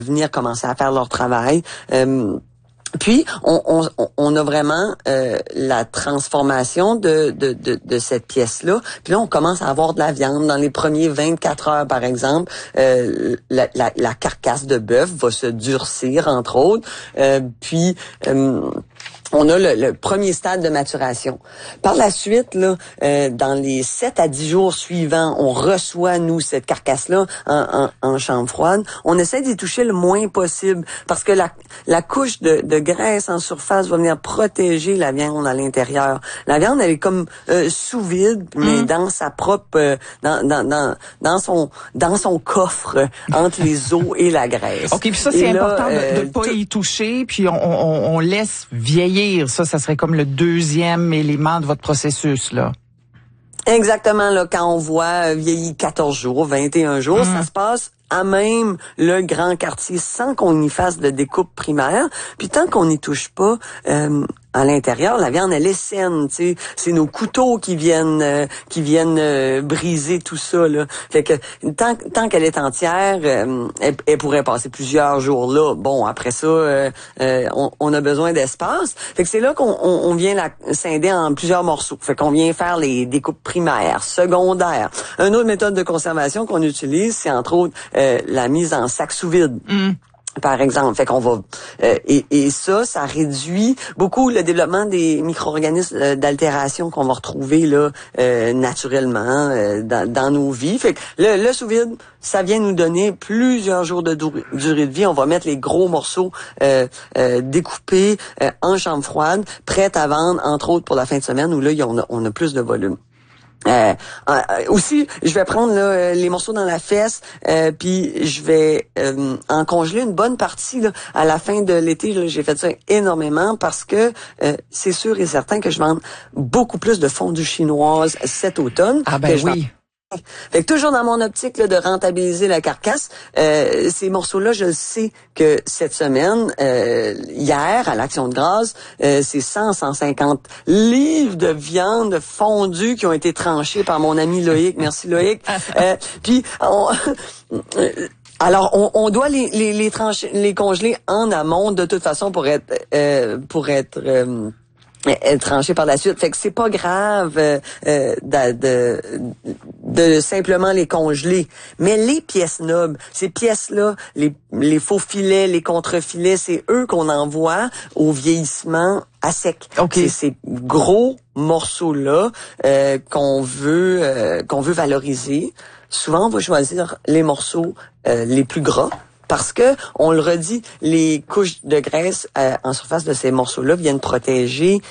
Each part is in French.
venir commencer à faire leur travail. Puis on a vraiment la transformation de cette pièce-là. Puis là, on commence à avoir de la viande. Dans les premiers 24 heures, par exemple, la carcasse de bœuf va se durcir, entre autres. Puis on a le premier stade de maturation. Par la suite, là, dans les 7 à 10 jours suivants, on reçoit, nous, cette carcasse-là en chambre froide. On essaie d'y toucher le moins possible parce que la couche de graisse en surface va venir protéger la viande à l'intérieur. La viande, elle est comme sous vide, mais dans sa propre... dans son coffre entre les os et la graisse. OK, puis ça, c'est important de pas y toucher, puis on laisse vieillir. Ça serait comme le deuxième élément de votre processus, là. Exactement, là, quand on voit vieillir 14 jours, 21 jours, ça se passe à même le grand quartier sans qu'on y fasse de découpe primaire. Puis tant qu'on n'y touche pas, à l'intérieur, la viande, elle est saine, tu sais. C'est nos couteaux qui viennent briser tout ça, là. Fait que tant qu'elle est entière, elle pourrait passer plusieurs jours là. Bon, après ça, on a besoin d'espace. Fait que c'est là qu'on vient la scinder en plusieurs morceaux. Fait qu'on vient faire les découpes primaires, secondaires. Une autre méthode de conservation qu'on utilise, c'est entre autres la mise en sac sous vide. Par exemple, fait qu'on va et ça réduit beaucoup le développement des micro-organismes d'altération qu'on va retrouver là naturellement dans nos vies. Fait que le sous-vide, ça vient nous donner plusieurs jours de durée de vie. On va mettre les gros morceaux découpés en chambre froide, prêts à vendre, entre autres pour la fin de semaine où là on a plus de volume. Aussi, je vais prendre là, les morceaux dans la fesse, puis je vais en congeler une bonne partie là, à la fin de l'été. Là, j'ai fait ça énormément parce que c'est sûr et certain que je vends beaucoup plus de fondue chinoise cet automne. Ah ben oui. Fait que toujours dans mon optique là, de rentabiliser la carcasse, ces morceaux-là, je le sais que cette semaine, hier, à l'Action de grâce, c'est 150 livres de viande fondue qui ont été tranchés par mon ami Loïc. Merci Loïc. Puis alors, on doit les trancher, les congeler en amont de toute façon pour être tranché par la suite. Fait que c'est pas grave de simplement les congeler. Mais les pièces nobles, ces pièces-là, les faux filets, les contre-filets, c'est eux qu'on envoie au vieillissement à sec. Okay. C'est ces gros morceaux-là qu'on veut valoriser. Souvent, on va choisir les morceaux les plus gras. Parce que, on le redit, les couches de graisse en surface de ces morceaux-là viennent protéger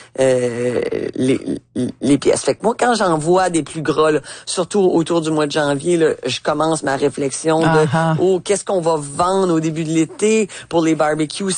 les pièces. Fait que moi, quand j'en vois des plus gras, là, surtout autour du mois de janvier, là, je commence ma réflexion de qu'est-ce qu'on va vendre au début de l'été pour les barbecues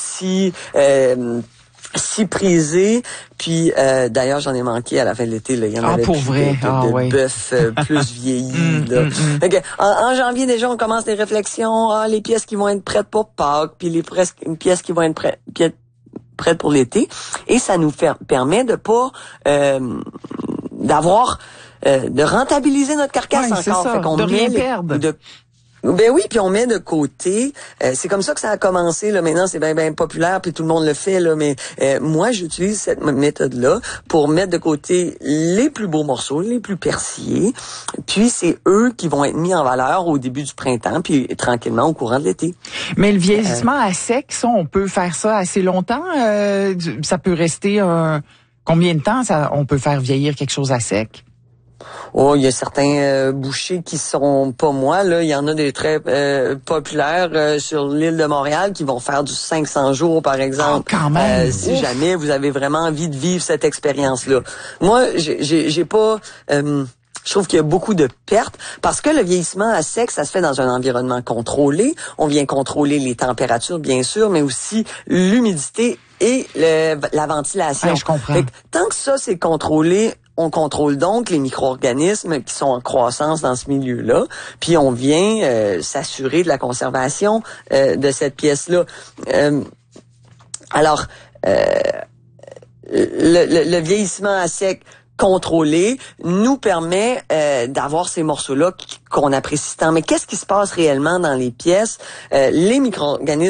si prisé. Puis d'ailleurs, j'en ai manqué à la fin de l'été. Là. Il y en avait pour plus vrai? de bœuf plus vieilli. Là. Okay. En janvier, déjà, on commence des réflexions. Les pièces qui vont être prêtes pour Pâques, puis les pièces qui vont être prêtes pour l'été. Et ça nous permet de pas d'avoir de rentabiliser notre carcasse encore. C'est ça, fait qu'on de rien perdre. Ben oui, puis on met de côté. C'est comme ça que ça a commencé. Là, maintenant, c'est bien populaire, puis tout le monde le fait. Là, mais moi, j'utilise cette méthode-là pour mettre de côté les plus beaux morceaux, les plus persillés. Puis c'est eux qui vont être mis en valeur au début du printemps, puis tranquillement au courant de l'été. Mais le vieillissement à sec, ça, on peut faire ça assez longtemps. Ça peut rester combien de temps on peut faire vieillir quelque chose à sec? Oh, il y a certains bouchers qui sont pas moi là. Il y en a des très populaires sur l'île de Montréal qui vont faire du 500 jours par exemple. Quand même. Si jamais vous avez vraiment envie de vivre cette expérience-là. Moi, j'ai pas. Je trouve qu'il y a beaucoup de pertes parce que le vieillissement à sec, ça se fait dans un environnement contrôlé. On vient contrôler les températures, bien sûr, mais aussi l'humidité et la ventilation. Ouais, je comprends. Fait que, tant que ça, c'est contrôlé, on contrôle donc les micro-organismes qui sont en croissance dans ce milieu-là, puis on vient s'assurer de la conservation de cette pièce-là. Alors, le vieillissement à sec contrôlé nous permet d'avoir ces morceaux-là qu'on apprécie tant. Mais qu'est-ce qui se passe réellement dans les pièces? Les micro-organismes